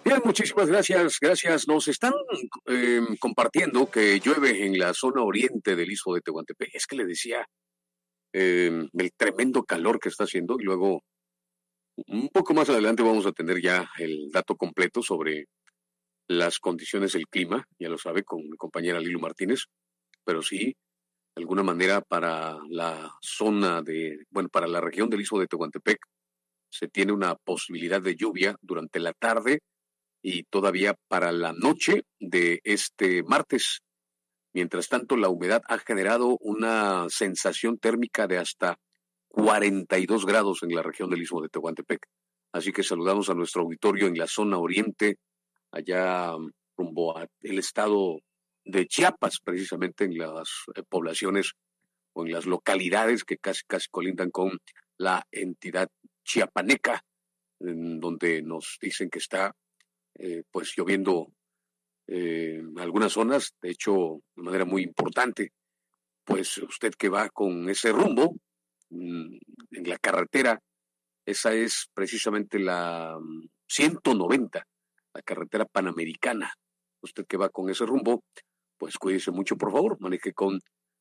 Bien, muchísimas gracias, gracias. Nos están compartiendo que llueve en la zona oriente del istmo de Tehuantepec. Es que le decía el tremendo calor que está haciendo y luego un poco más adelante vamos a tener ya el dato completo sobre las condiciones del clima, ya lo sabe, con mi compañera Lilu Martínez, pero sí, de alguna manera para la zona para la región del istmo de Tehuantepec se tiene una posibilidad de lluvia durante la tarde y todavía para la noche de este martes. Mientras tanto, la humedad ha generado una sensación térmica de hasta 42 grados en la región del istmo de Tehuantepec. Así que saludamos a nuestro auditorio en la zona oriente, allá rumbo al estado de Chiapas, precisamente en las poblaciones o en las localidades que casi colindan con la entidad chiapaneca, en donde nos dicen que está pues lloviendo en algunas zonas, de hecho, de manera muy importante. Pues usted que va con ese rumbo en la carretera, esa es precisamente la 190, la carretera panamericana. Usted que va con ese rumbo, pues cuídese mucho, por favor, maneje con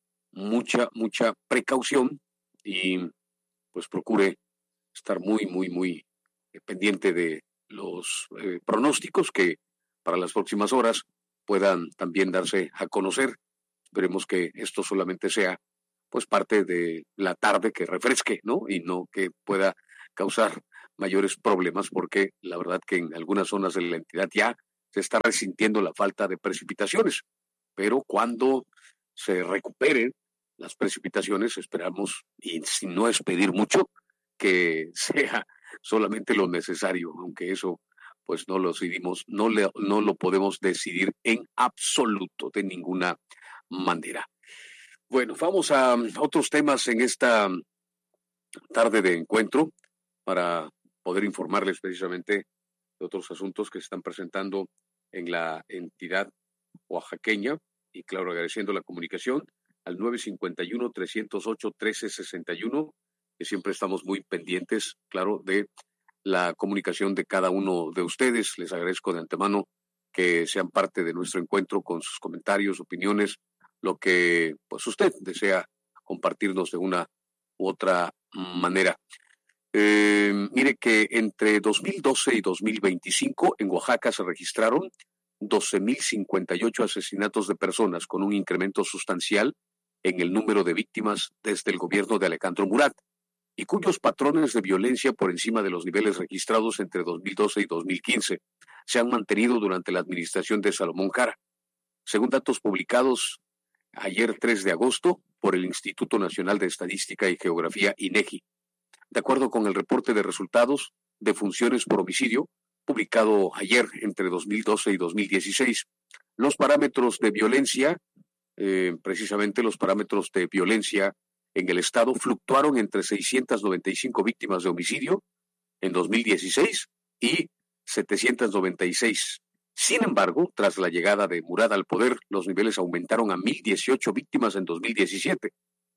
mucha precaución y pues procure estar muy pendiente de los pronósticos que para las próximas horas puedan también darse a conocer. Esperemos que esto solamente sea pues parte de la tarde que refresque, ¿no? Y no que pueda causar mayores problemas, porque la verdad que en algunas zonas de la entidad ya se está resintiendo la falta de precipitaciones, pero cuando se recuperen las precipitaciones, esperamos, y si no es pedir mucho, que sea solamente lo necesario, aunque eso pues no lo decidimos, no lo podemos decidir en absoluto, de ninguna manera. Bueno, vamos a otros temas en esta tarde de encuentro para poder informarles precisamente de otros asuntos que se están presentando en la entidad oaxaqueña y claro, agradeciendo la comunicación al 951-308-1361, que siempre estamos muy pendientes, claro, de la comunicación de cada uno de ustedes. Les agradezco de antemano que sean parte de nuestro encuentro con sus comentarios, opiniones, lo que pues usted desea compartirnos de una u otra manera. Mire que entre 2012 y 2025 en Oaxaca se registraron 12.058 asesinatos de personas, con un incremento sustancial en el número de víctimas desde el gobierno de Alejandro Murat, y cuyos patrones de violencia por encima de los niveles registrados entre 2012 y 2015 se han mantenido durante la administración de Salomón Jara. Según datos publicados ayer 3 de agosto por el Instituto Nacional de Estadística y Geografía, INEGI. De acuerdo con el reporte de resultados de funciones por homicidio, publicado ayer entre 2012 y 2016, los parámetros de violencia, precisamente los parámetros de violencia en el estado fluctuaron entre 695 víctimas de homicidio en 2016 y 796. Sin embargo, tras la llegada de Murat al poder, los niveles aumentaron a 1.018 víctimas en 2017,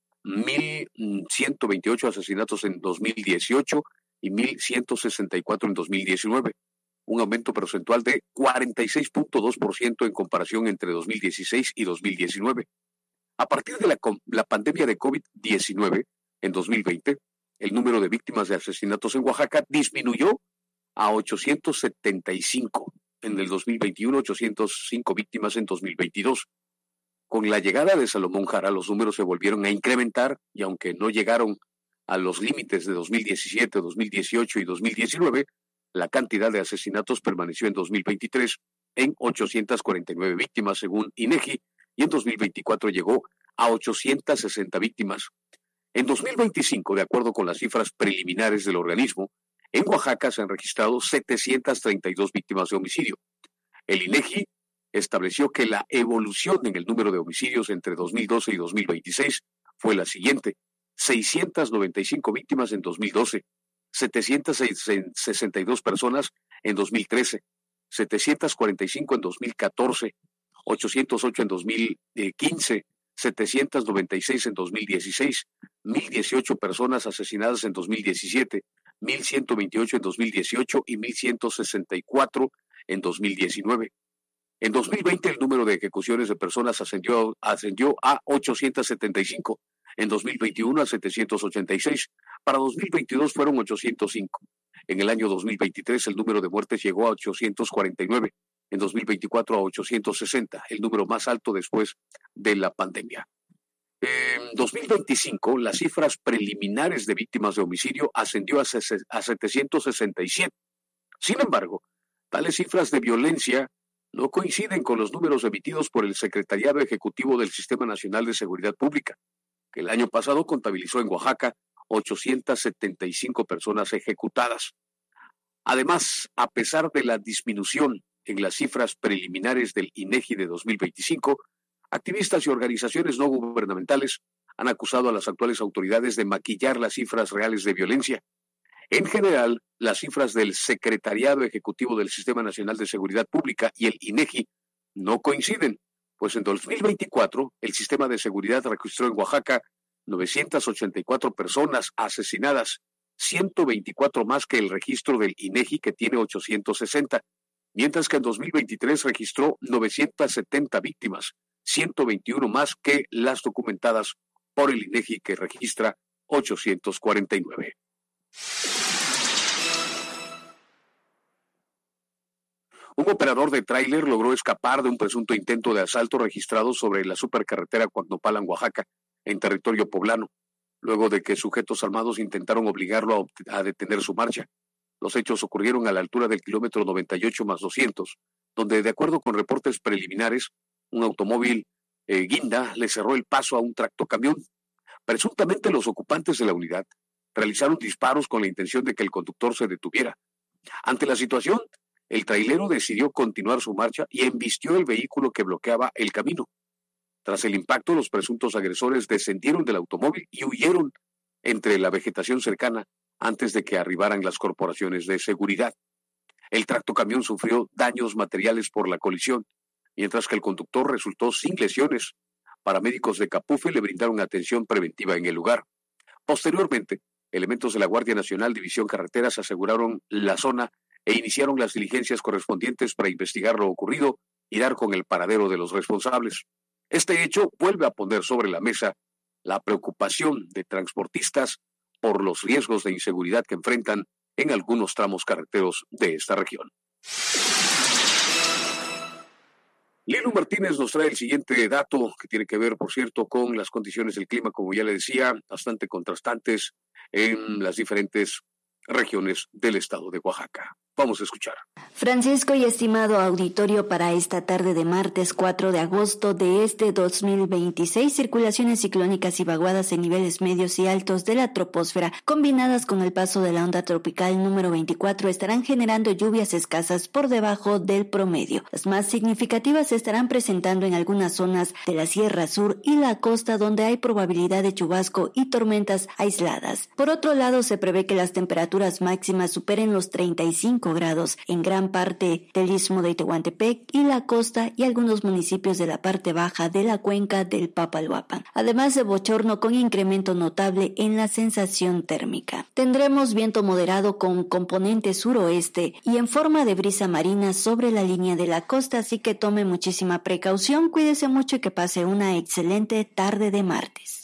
1.128 asesinatos en 2018 y 1.164 en 2019, un aumento porcentual de 46.2% en comparación entre 2016 y 2019. A partir de la pandemia de COVID-19 en 2020, el número de víctimas de asesinatos en Oaxaca disminuyó a 875 en el 2021, 805 víctimas en 2022. Con la llegada de Salomón Jara, los números se volvieron a incrementar y aunque no llegaron a los límites de 2017, 2018 y 2019, la cantidad de asesinatos permaneció en 2023 en 849 víctimas, según INEGI, y en 2024 llegó a 860 víctimas. En 2025, de acuerdo con las cifras preliminares del organismo, en Oaxaca se han registrado 732 víctimas de homicidio. El INEGI estableció que la evolución en el número de homicidios entre 2012 y 2026 fue la siguiente: 695 víctimas en 2012, 762 personas en 2013, 745 en 2014, 808 en 2015, 796 en 2016, 1.018 personas asesinadas en 2017, 1.128 en 2018 y 1.164 en 2019. En 2020 el número de ejecuciones de personas ascendió a 875, en 2021 a 786, para 2022 fueron 805. En el año 2023 el número de muertes llegó a 849, en 2024 a 860, el número más alto después de la pandemia. En 2025 las cifras preliminares de víctimas de homicidio ascendió a 767. Sin embargo, tales cifras de violencia no coinciden con los números emitidos por el Secretariado Ejecutivo del Sistema Nacional de Seguridad Pública, que el año pasado contabilizó en Oaxaca 875 personas ejecutadas. Además, a pesar de la disminución en las cifras preliminares del INEGI de 2025, activistas y organizaciones no gubernamentales han acusado a las actuales autoridades de maquillar las cifras reales de violencia. En general, las cifras del Secretariado Ejecutivo del Sistema Nacional de Seguridad Pública y el INEGI no coinciden, pues en 2024 el sistema de seguridad registró en Oaxaca 984 personas asesinadas, 124 más que el registro del INEGI, que tiene 860, mientras que en 2023 registró 970 víctimas, 121 más que las documentadas por el INEGI, que registra 849. Un operador de tráiler logró escapar de un presunto intento de asalto registrado sobre la supercarretera Coacnopalan, Oaxaca, en territorio poblano, luego de que sujetos armados intentaron obligarlo a detener su marcha. Los hechos ocurrieron a la altura del kilómetro 98 más 200, donde, de acuerdo con reportes preliminares, un automóvil guinda le cerró el paso a un tractocamión. Presuntamente los ocupantes de la unidad realizaron disparos con la intención de que el conductor se detuviera. Ante la situación, el trailero decidió continuar su marcha y embistió el vehículo que bloqueaba el camino. Tras el impacto, los presuntos agresores descendieron del automóvil y huyeron entre la vegetación cercana antes de que arribaran las corporaciones de seguridad. El tractocamión sufrió daños materiales por la colisión, mientras que el conductor resultó sin lesiones. Paramédicos de Capufe le brindaron atención preventiva en el lugar. Posteriormente, elementos de la Guardia Nacional División Carreteras aseguraron la zona e iniciaron las diligencias correspondientes para investigar lo ocurrido y dar con el paradero de los responsables. Este hecho vuelve a poner sobre la mesa la preocupación de transportistas por los riesgos de inseguridad que enfrentan en algunos tramos carreteros de esta región. Lilu Martínez nos trae el siguiente dato, que tiene que ver, por cierto, con las condiciones del clima, como ya le decía, bastante contrastantes en las diferentes regiones del estado de Oaxaca. Vamos a escuchar. Francisco y estimado auditorio, para esta tarde de martes 4 de agosto de este 2026, circulaciones ciclónicas y vaguadas en niveles medios y altos de la troposfera, combinadas con el paso de la onda tropical número 24, estarán generando lluvias escasas por debajo del promedio. Las más significativas se estarán presentando en algunas zonas de la Sierra Sur y la costa, donde hay probabilidad de chubasco y tormentas aisladas. Por otro lado, se prevé que las temperaturas máximas superen los 35 grados en gran parte del istmo de Tehuantepec y la costa y algunos municipios de la parte baja de la cuenca del Papaloapan, además de bochorno con incremento notable en la sensación térmica. Tendremos viento moderado con componente suroeste y en forma de brisa marina sobre la línea de la costa, así que tome muchísima precaución, cuídese mucho y que pase una excelente tarde de martes.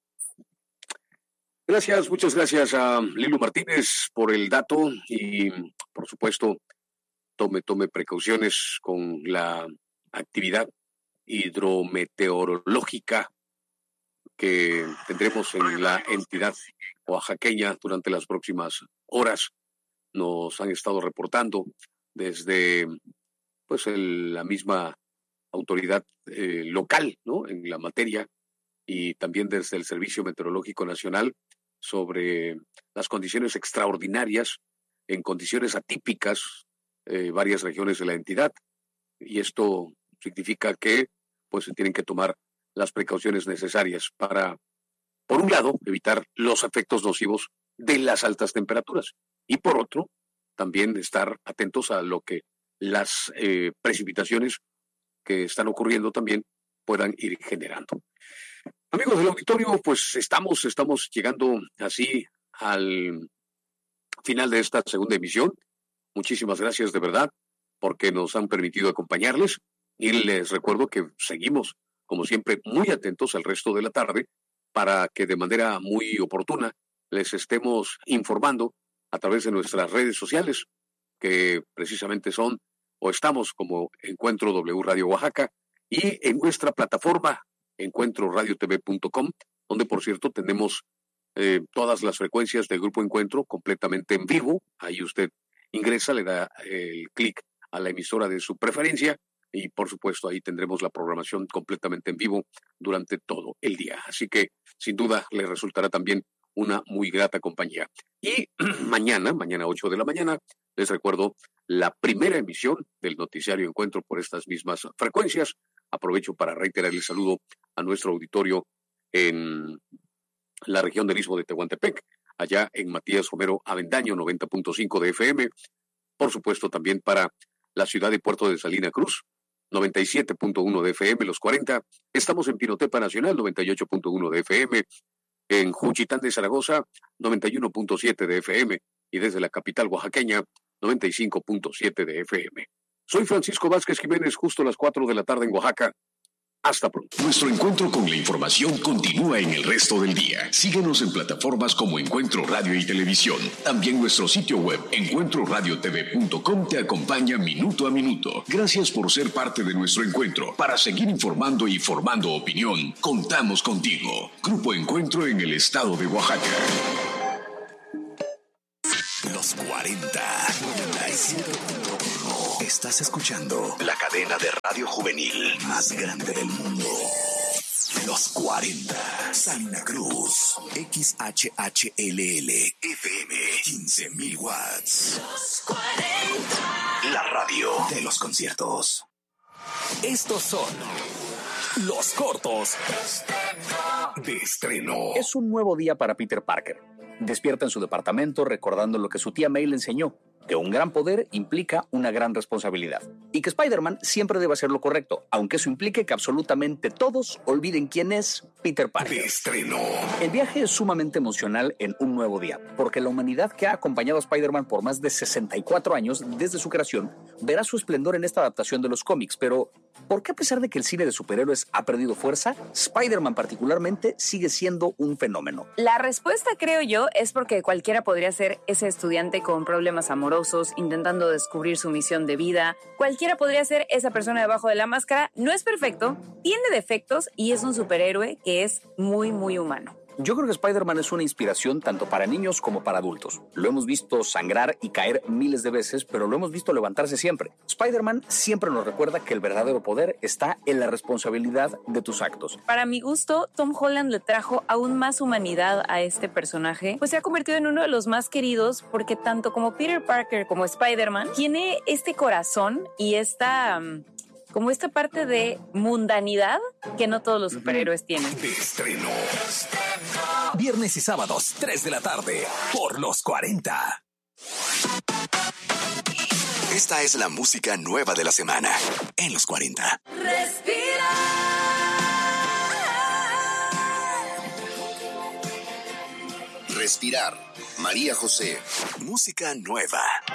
Gracias, muchas gracias a Lilu Martínez por el dato y, por supuesto, tome precauciones con la actividad hidrometeorológica que tendremos en la entidad oaxaqueña durante las próximas horas. Nos han estado reportando desde la misma autoridad local, ¿no?, en la materia, y también desde el Servicio Meteorológico Nacional, sobre las condiciones extraordinarias, en condiciones atípicas, varias regiones de la entidad, y esto significa que se tienen que tomar las precauciones necesarias para, por un lado, evitar los efectos nocivos de las altas temperaturas, y por otro, también estar atentos a lo que las precipitaciones que están ocurriendo también puedan ir generando. Amigos del auditorio, estamos llegando así al final de esta segunda emisión. Muchísimas gracias de verdad porque nos han permitido acompañarles. Y les recuerdo que seguimos, como siempre, muy atentos al resto de la tarde para que de manera muy oportuna les estemos informando a través de nuestras redes sociales, que precisamente son o estamos como Encuentro W Radio Oaxaca, y en nuestra plataforma encuentroradiotv.com, donde por cierto tenemos todas las frecuencias del Grupo Encuentro completamente en vivo. Ahí usted ingresa, le da el clic a la emisora de su preferencia y por supuesto ahí tendremos la programación completamente en vivo durante todo el día. Así que sin duda le resultará también una muy grata compañía. Y mañana 8 de la mañana, les recuerdo la primera emisión del Noticiario Encuentro por estas mismas frecuencias. Aprovecho para reiterar el saludo a nuestro auditorio en la región del Istmo de Tehuantepec, allá en Matías Romero Avendaño, 90.5 de FM. Por supuesto también para la ciudad de Puerto de Salina Cruz, 97.1 de FM, Los 40. Estamos en Pinotepa Nacional, 98.1 de FM. En Juchitán de Zaragoza, 91.7 de FM. Y desde la capital oaxaqueña, 95.7 de FM. Soy Francisco Vázquez Jiménez, justo a las 4 de la tarde en Oaxaca. Hasta pronto. Nuestro encuentro con la información continúa en el resto del día. Síguenos en plataformas como Encuentro Radio y Televisión. También nuestro sitio web, encuentroradiotv.com, te acompaña minuto a minuto. Gracias por ser parte de nuestro encuentro. Para seguir informando y formando opinión, contamos contigo. Grupo Encuentro en el estado de Oaxaca. Los 40. 97.1. Estás escuchando la cadena de radio juvenil más grande del mundo. Los 40. Salina Cruz. XHHLL. FM. 15,000 watts. Los 40. La radio de los conciertos. Estos son los cortos de estreno. Es un nuevo día para Peter Parker. Despierta en su departamento recordando lo que su tía May le enseñó, que un gran poder implica una gran responsabilidad y que Spider-Man siempre debe hacer lo correcto, aunque eso implique que absolutamente todos olviden quién es Peter Parker. De estreno. El viaje es sumamente emocional en un nuevo día, porque la humanidad que ha acompañado a Spider-Man por más de 64 años desde su creación verá su esplendor en esta adaptación de los cómics, pero ¿por qué a pesar de que el cine de superhéroes ha perdido fuerza, Spider-Man particularmente sigue siendo un fenómeno? La respuesta, creo yo, es porque cualquiera podría ser ese estudiante con problemas amorosos, intentando descubrir su misión de vida. Cualquiera podría ser esa persona debajo de la máscara. No es perfecto, tiene defectos y es un superhéroe que es muy, muy humano. Yo creo que Spider-Man es una inspiración tanto para niños como para adultos. Lo hemos visto sangrar y caer miles de veces, pero lo hemos visto levantarse siempre. Spider-Man siempre nos recuerda que el verdadero poder está en la responsabilidad de tus actos. Para mi gusto, Tom Holland le trajo aún más humanidad a este personaje, pues se ha convertido en uno de los más queridos porque tanto como Peter Parker como Spider-Man tiene este corazón y como esta parte de mundanidad que no todos los superhéroes tienen. De estreno. Viernes y sábados, 3 de la tarde, por Los 40. Esta es la música nueva de la semana, en Los 40. Respira. Respirar. María José. Música nueva.